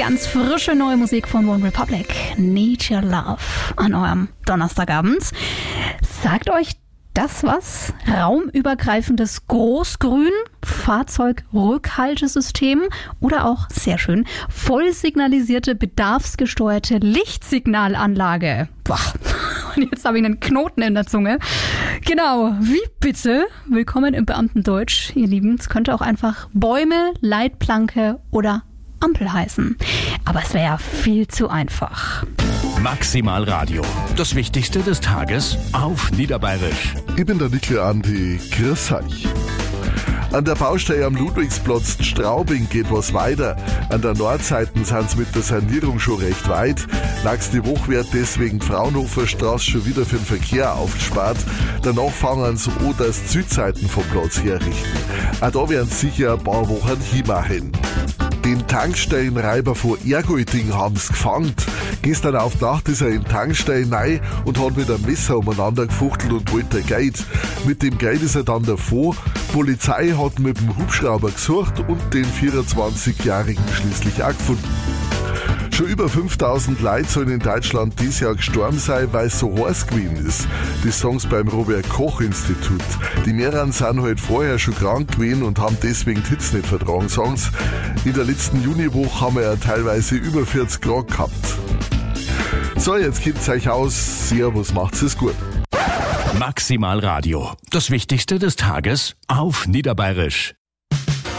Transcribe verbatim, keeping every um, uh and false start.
Ganz frische neue Musik von One Republic. Need Your Love an eurem Donnerstagabend. Sagt euch das was? Raumübergreifendes Großgrün, Fahrzeugrückhaltesystem oder auch, sehr schön, voll signalisierte, bedarfsgesteuerte Lichtsignalanlage. Boah, und jetzt habe ich einen Knoten in der Zunge. Genau, wie bitte? Willkommen im Beamtendeutsch, ihr Lieben. Es könnte auch einfach Bäume, Leitplanke oder Ampel heißen. Aber es wäre ja viel zu einfach. Maximal Radio. Das Wichtigste des Tages auf Niederbayerisch. Ich bin der Nickel Andi. Grüß euch. An der Baustelle am Ludwigsplatz Straubing geht was weiter. An der Nordseite sind sie mit der Sanierung schon recht weit. Nächste Woche wird deswegen die Fraunhofer Straße schon wieder für den Verkehr aufgespart. Danach fangen sie an, dass die Südseiten vom Platz herrichten. Auch da werden sie sicher ein paar Wochen hinmachen. Den Tankstellenreiber von Ergolding haben sie gefangen. Gestern auf die Nacht ist er in die Tankstelle rein und hat mit einem Messer umeinander gefuchtelt und wollte Geld. Mit dem Geld ist er dann davor. Die Polizei hat mit dem Hubschrauber gesucht und den vierundzwanzigjährigen schließlich auch gefunden. Schon über fünftausend Leute sollen in Deutschland dieses Jahr gestorben sein, weil es so heiß gewesen ist. Das sagen sie beim Robert-Koch-Institut. Die mehreren sind halt vorher schon krank gewesen und haben deswegen die Hitze nicht vertragen, sagen sie. In der letzten Juniwoche haben wir ja teilweise über vierzig Grad gehabt. So, jetzt geht's euch aus. Servus, macht's es gut. Maximal Radio. Das Wichtigste des Tages auf Niederbayerisch.